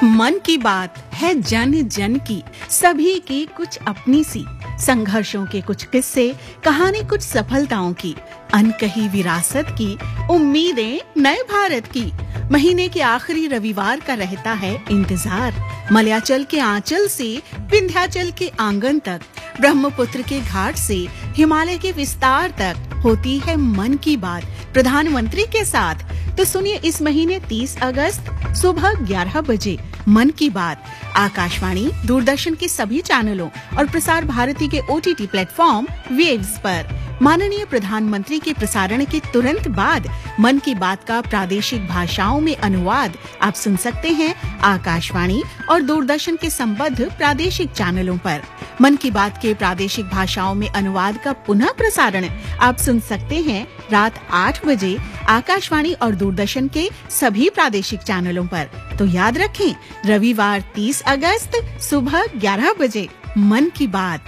मन की बात है जन जन की, सभी की कुछ अपनी सी, संघर्षों के कुछ किस्से, कहानी कुछ सफलताओं की, अनकही विरासत की, उम्मीदें नए भारत की। महीने के आखिरी रविवार का रहता है इंतजार। मलयाचल के आंचल से विंध्याचल के आंगन तक, ब्रह्मपुत्र के घाट से हिमालय के विस्तार तक होती है मन की बात प्रधानमंत्री के साथ। तो सुनिए इस महीने 30 अगस्त सुबह 11 बजे मन की बात आकाशवाणी, दूरदर्शन के सभी चैनलों और प्रसार भारती के OTT प्लेटफॉर्म वेव्स पर। माननीय प्रधानमंत्री के प्रसारण के तुरंत बाद मन की बात का प्रादेशिक भाषाओं में अनुवाद आप सुन सकते हैं आकाशवाणी और दूरदर्शन के संबद्ध प्रादेशिक चैनलों पर। मन की बात के प्रादेशिक भाषाओं में अनुवाद का पुनः प्रसारण आप सुन सकते हैं रात 8 बजे आकाशवाणी और दूरदर्शन के सभी प्रादेशिक चैनलों पर। तो याद रखें, रविवार 30 अगस्त सुबह 11 बजे मन की बात।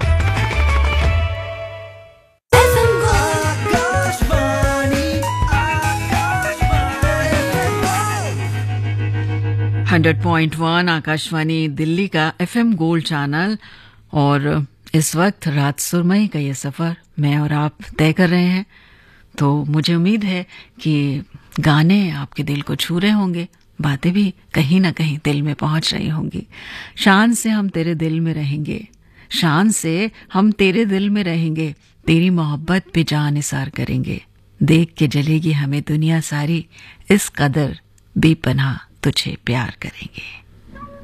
100.1 आकाशवाणी दिल्ली का FM गोल्ड चैनल। और इस वक्त रात सुरमई का ये सफ़र मैं और आप तय कर रहे हैं। तो मुझे उम्मीद है कि गाने आपके दिल को छू रहे होंगे, बातें भी कहीं ना कहीं दिल में पहुंच रही होंगी। शान से हम तेरे दिल में रहेंगे, शान से हम तेरे दिल में रहेंगे, तेरी मोहब्बत पे जान निसार करेंगे, देख के जलेगी हमें दुनिया सारी, इस कदर बेपनाह तुझे प्यार करेंगे।